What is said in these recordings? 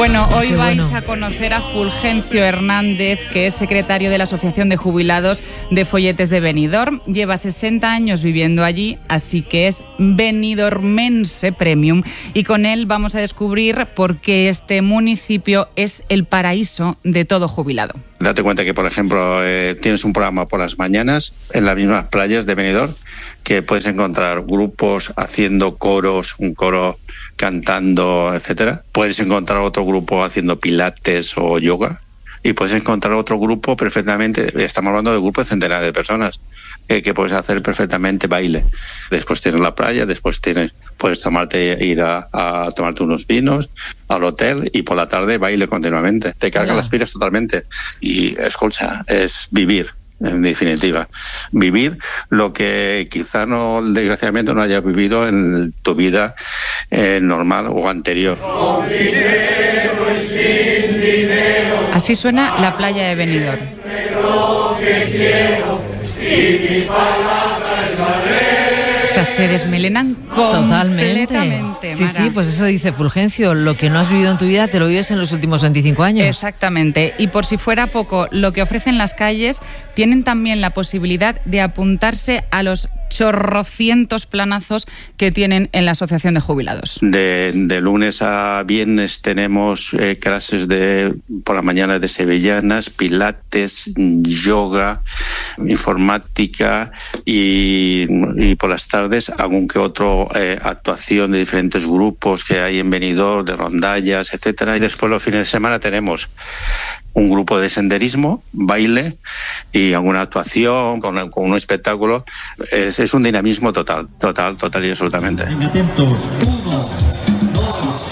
Bueno, hoy vais a conocer a Fulgencio Hernández, que es secretario de la Asociación de Jubilados de Folletes de Benidorm. Lleva 60 años viviendo allí, así que es benidormense premium. Y con él vamos a descubrir por qué este municipio es el paraíso de todo jubilado. Date cuenta que, por ejemplo, tienes un programa por las mañanas en las mismas playas de Benidorm, que puedes encontrar grupos haciendo coros, un coro cantando, etcétera. Puedes encontrar otro grupo haciendo pilates o yoga. Y puedes encontrar otro grupo perfectamente, estamos hablando de grupos de centenares de personas, que puedes hacer perfectamente baile. Después tienes la playa, después puedes ir a tomarte unos vinos al hotel y por la tarde baile continuamente. Te cargan las pilas totalmente. Y escucha, es vivir. En definitiva, vivir lo que quizá desgraciadamente no hayas vivido en tu vida normal o anterior. Con dinero y sin dinero. Así suena la playa de Benidorm. Lo que quiero y mi palabra es la ley. O sea, se desmelenan completamente. Sí, sí, pues eso dice Fulgencio, lo que no has vivido en tu vida te lo vives en los últimos 25 años. Exactamente, y por si fuera poco, lo que ofrecen las calles, tienen también la posibilidad de apuntarse a los chorrocientos planazos que tienen en la Asociación de Jubilados. De lunes a viernes tenemos clases por la mañana de sevillanas, pilates, yoga, informática y por las tardes algún que otro actuación de diferentes grupos que hay en Benidorm, de rondallas, etcétera. Y después los fines de semana tenemos un grupo de senderismo, baile y alguna actuación con un espectáculo. Es un dinamismo total y absolutamente. Venga, atentos. 1, 2,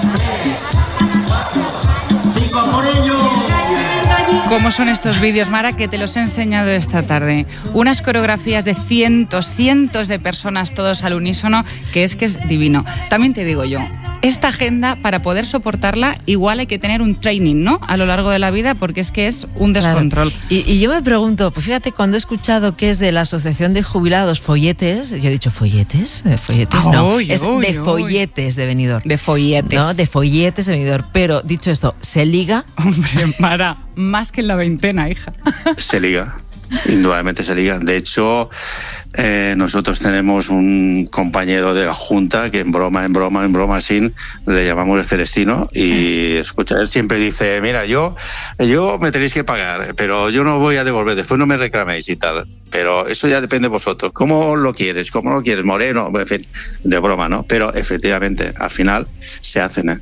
3, 4, 5, por ello. ¿Cómo son estos vídeos, Mara, que te los he enseñado esta tarde? Unas coreografías de cientos de personas, todos al unísono, que es divino. También te digo yo, esta agenda, para poder soportarla, igual hay que tener un training, ¿no?, a lo largo de la vida, porque es un descontrol. Claro. Y yo me pregunto, pues fíjate, cuando he escuchado que es de la Asociación de Jubilados Folletes, yo he dicho ¿folletes? ¿Folletes? No, es de Folletes de Benidorm. De Folletes. No, de Folletes de Benidorm. Pero, dicho esto, ¿se liga? Hombre, Mara, más que en la veintena, hija. Se liga. Indudablemente se liga. De hecho, nosotros tenemos un compañero de la Junta que en broma sin le llamamos el Celestino y escucha, él siempre dice, mira, yo me tenéis que pagar, pero yo no voy a devolver, después no me reclaméis y tal. Pero eso ya depende de vosotros. ¿Cómo lo quieres? Moreno, en fin, de broma, ¿no? Pero efectivamente, al final se hacen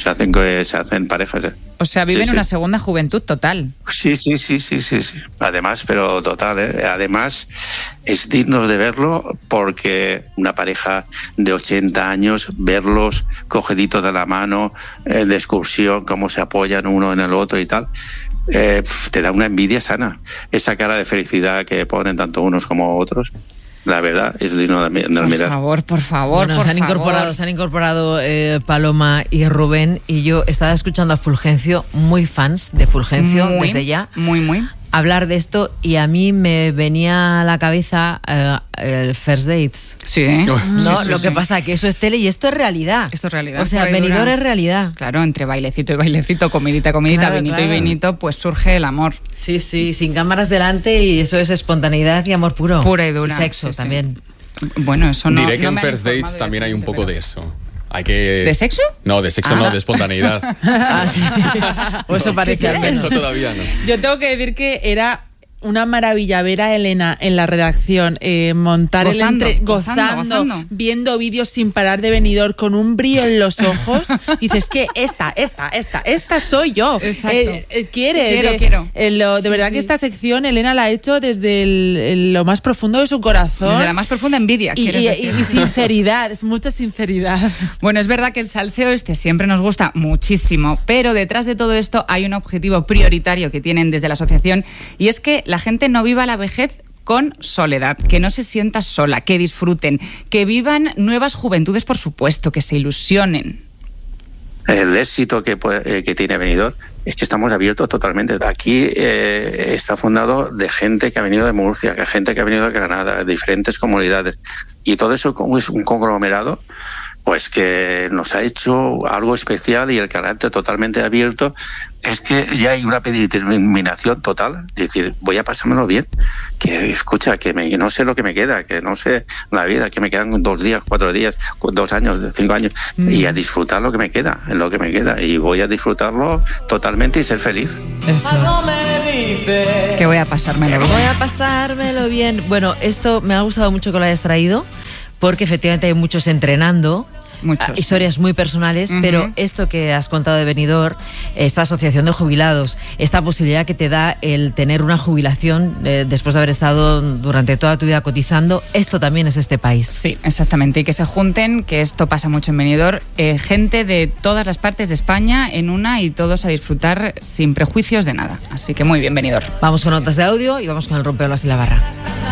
parejas. O sea, viven una segunda juventud total. Sí. Además, pero total, ¿eh? Además, es digno de verlo porque una pareja de 80 años, verlos cogiditos de la mano, de excursión, cómo se apoyan uno en el otro y tal, te da una envidia sana. Esa cara de felicidad que ponen tanto unos como otros. La verdad es digno de mirar. Por favor. Bueno, se han incorporado Paloma y Rubén, y yo estaba escuchando a Fulgencio, muy fans de Fulgencio desde ya. Muy. Hablar de esto, y a mí me venía a la cabeza el First Dates. Sí. ¿No? Sí, Lo que pasa que eso es tele y esto es realidad. O sea, Benidorm es realidad. Claro, entre bailecito y bailecito, comidita, claro, vinito y vinito, pues surge el amor. Sí, sin cámaras delante, y eso es espontaneidad y amor puro. Pura y dura. Y sexo también. Bueno, eso no. Diré que en First Dates también hay un poco de eso. ¿De sexo? No, de sexo no, de espontaneidad. Sí. O eso parece. De sexo todavía no. Yo tengo que decir que era una maravilla ver a Elena en la redacción montar gozando, viendo vídeos sin parar de Benidorm con un brillo en los ojos. Dices que esta soy yo. Quiero. De verdad que esta sección Elena la ha hecho desde lo más profundo de su corazón. Desde la más profunda envidia. Y sinceridad, es mucha sinceridad. Bueno, es verdad que el salseo siempre nos gusta muchísimo, pero detrás de todo esto hay un objetivo prioritario que tienen desde la asociación, y es que la gente no viva la vejez con soledad, que no se sienta sola, que disfruten, que vivan nuevas juventudes, por supuesto, que se ilusionen. El éxito que tiene Benidorm es que estamos abiertos totalmente. Aquí está fundado de gente que ha venido de Murcia, gente que ha venido de Granada, de diferentes comunidades. Y todo eso es un conglomerado pues que nos ha hecho algo especial, y el carácter totalmente abierto es que ya hay una determinación total, es decir, voy a pasármelo bien, que escucha, que no sé lo que me queda, que no sé la vida, que me quedan 2 días, 4 días, 2 años, 5 años, y a disfrutar lo que me queda, y voy a disfrutarlo totalmente y ser feliz. Eso. Que voy a pasármelo bien. Voy a pasármelo bien. Bueno, esto me ha gustado mucho que lo hayas traído, porque efectivamente hay muchos entrenando. Historias muy personales, pero esto que has contado de Benidorm, esta asociación de jubilados, esta posibilidad que te da el tener una jubilación después de haber estado durante toda tu vida cotizando, esto también es este país. Sí, exactamente, y que se junten, que esto pasa mucho en Benidorm, gente de todas las partes de España en una, y todos a disfrutar sin prejuicios de nada. Así que muy bien, Benidorm. Vamos con notas de audio y vamos con el rompeolas y la barra.